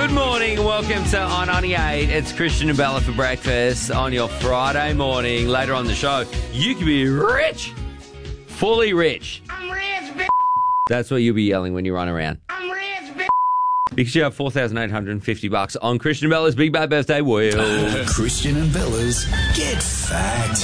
Good morning. Welcome to On 98. It's Christian and Bella for breakfast on your Friday morning. Later on the show, you can be rich. Fully rich. I'm rich, bitch. That's what you'll be yelling when you run around. I'm rich, bitch. Because you have $4,850 on Christian and Bella's Big Bad Birthday Wheel. Christian and Bella's Get Fact.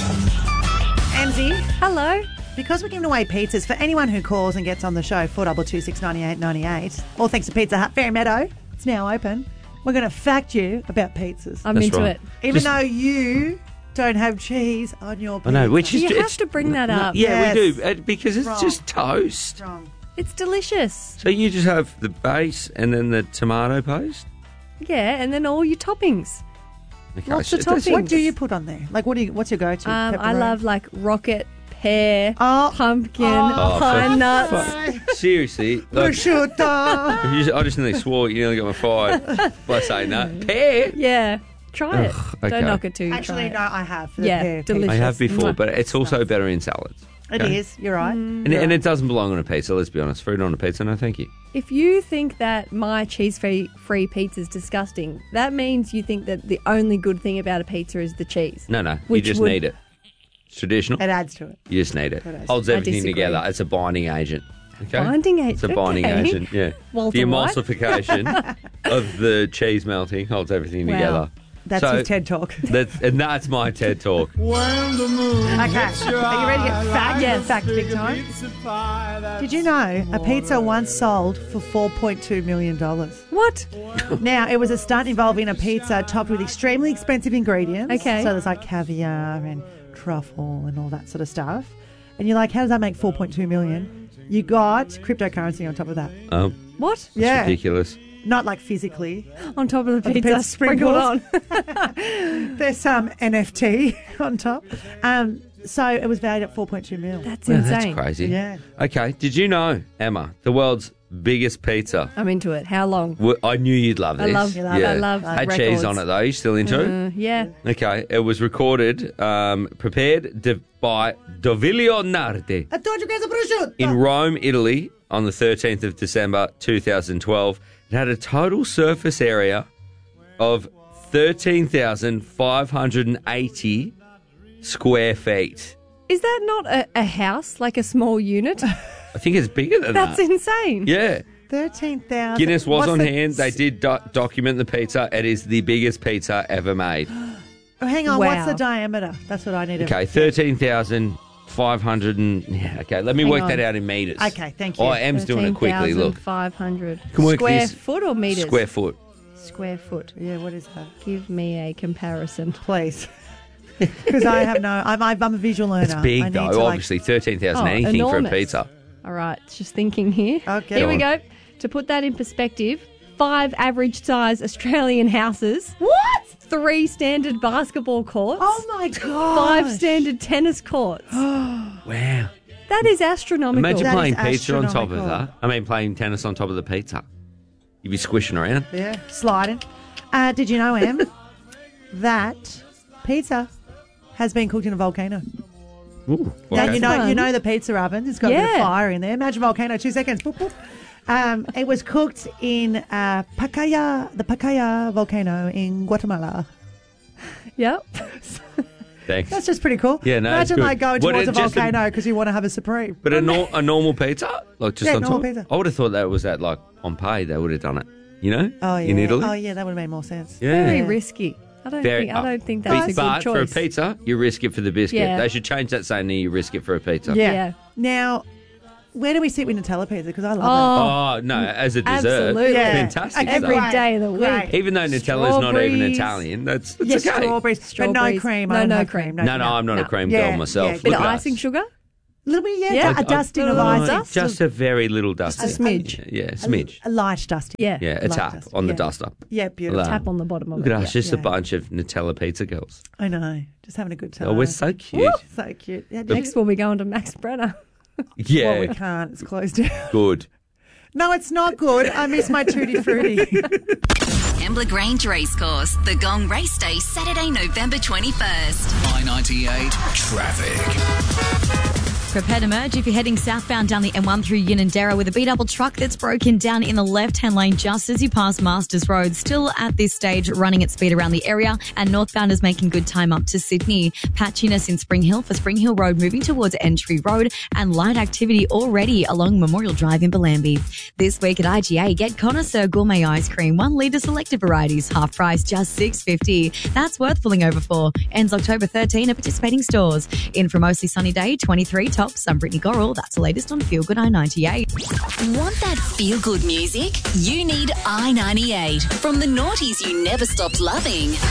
Amzy, Hello. because we're giving away pizzas for anyone who calls and gets on the show, 422-698-98, all thanks to Pizza Hut Fairy Meadow. It's now open. We're going to fact you about pizzas. I'm That's into right. it. Even though you don't have cheese on your pizza. I know, which is... You have it's- to bring that up. Yeah, we Yes. do, because it's Wrong. just toast. Wrong. It's delicious. So you just have the base and then the tomato paste? Yeah, and then all your toppings. Okay, Lots of that's- toppings. What do you put on there? Like, what's your go-to? I Pepperoni? love like rocket, pear, Oh. pumpkin, Oh, pine for nuts. Seriously. Like, prosciutto. I just nearly swore you nearly got me fired by saying that. Pear? Yeah, try it. Ugh, okay. Don't knock it too. Actually, no, I have. The Yeah, pear delicious. I have before, Mwah. but it's also better in salads. It Okay. is. You're right. And it doesn't belong on a pizza, let's be honest. Fruit on a pizza, no thank you. If you think that my cheese-free pizza is disgusting, that means you think that the only good thing about a pizza is the cheese. No, you Which just would- need it. It's traditional. It adds to it. You just need it. does. Holds I everything disagree. together. It's a binding agent. Okay? Binding agent, It's a binding okay. agent, yeah. Walter the White? emulsification of the cheese melting holds everything Wow. together. That's So, his TED Talk. That's my TED Talk. Okay. Are you ready to get fact? Yes. Fact big time. Did you know a pizza once sold for $4.2 million? What? Now, it was a stunt involving a pizza topped with extremely expensive ingredients. Okay. So there's like caviar and truffle and all that sort of stuff. And you're like, how does that make $4.2 million? You got cryptocurrency on top of that. What? Yeah. Ridiculous. Not like physically. On top of the the pizza, pizza sprinkled on. There's some NFT on top. So it was valued at $4.2 million. That's Yeah, insane. that's crazy. Yeah. Okay, did you know, Emma, the world's biggest pizza? I'm into it. How long? I knew you'd love this. I love Had records. cheese on it, though. You still into it? Yeah. Okay, it was recorded, prepared by Dovilio Nardi I told you guys a prosciutto. in Rome, Italy, on the 13th of December 2012. It had a total surface area of 13,580 square feet. Is that not a house, like a small unit? I think it's bigger than That's that. insane. Yeah. 13,000. Guinness was What's on the- hand. They did document the pizza. It is the biggest pizza ever made. Oh, hang on, what's Wow. the diameter? That's what I need to... Okay, 13,500 and... Yeah, okay, let me Hang work on. that out in metres. Okay, thank you. Oh, I am's doing it quickly, look. 13,500. Can work Square this- foot or metres? Square foot. Square foot. Yeah, what is that? Give me a comparison. Please. Because I have no... I'm a visual learner. It's big, I need though, to, obviously. 13,000 Oh, anything enormous. for a pizza. All right, just thinking here. Okay. Here we Go go. To put that in perspective, 5 average size Australian houses. What? 3 standard basketball courts. Oh, my God. 5 standard tennis courts. Wow. That is astronomical. Imagine That playing is pizza on top of astronomical. that. I mean, playing tennis on top of the pizza. You'd be squishing around. Yeah, sliding. Did you know, Em, that pizza has been cooked in a volcano? Ooh, Now, okay. you Fun. know the pizza oven. It's got a bit of Yeah. fire in there. Imagine volcano, 2 seconds. Boop, boop. It was cooked in the Pacaya volcano in Guatemala. Yep. Thanks. That's just pretty cool. Yeah, no, it's Imagine good. like going What, towards a it just- volcano because you want to have a Supreme. But a normal pizza? Like just Yeah, on normal top? pizza. I would have thought that was at like Pompeii they would have done it. You know? Oh, yeah. In Italy? Oh, yeah, that would have made more sense. Yeah. Very risky. I don't think that's a good but choice. for a pizza, you risk it for the biscuit. Yeah. They should change that saying you risk it for a pizza. Yeah. Now, where do we sit with Nutella pizza? Because I love Oh, no, as a dessert. Absolutely. Yeah. Fantastic Every stuff. day of the week. Great. Even though Nutella's not even Strawberries. Italian, that's it. Yes, okay. strawberries, but no Strawberries. cream. No, I don't no have cream. No, I'm not a cream Yeah, girl myself. yeah. Look Bit of at icing us. sugar? A little bit, yeah. Yeah. A dusting of Little icing. dust. Just a very little dusting. Just a smidge. Yeah, a smidge. A light dusting. Yeah. Yeah, a light tap dusting, on the yeah. duster. Yeah, beautiful. Tap on the bottom of Look it. at us, just a yeah. bunch of Nutella pizza girls. I know. Just having a good time. Oh, we're so cute. Woo, so cute. Yeah, Next we'll be going to Max Brenner. Yeah, Well, we can't. It's closed down. good. No, it's not good. I miss my Tutti Frutti. Kembla Grange Racecourse, the Gong Race Day, Saturday, November 21st. I-98 Traffic. Prepared to merge if you're heading southbound down the M1 through Unanderra with a B-double truck that's broken down in the left-hand lane just as you pass Masters Road. Still at this stage running at speed around the area, and northbound is making good time up to Sydney. Patchiness in Spring Hill for Spring Hill Road moving towards Entry Road, and light activity already along Memorial Drive in Bellambi. This week at IGA, get Connoisseur Gourmet Ice Cream, 1 litre selected varieties, half price, just $6.50. That's worth pulling over for. Ends October 13 at participating stores. In for a mostly sunny day, 23 tops. I'm Brittany Gorrell. That's the latest on Feel Good I-98. Want that feel-good music? You need I-98 from the noughties you never stopped loving.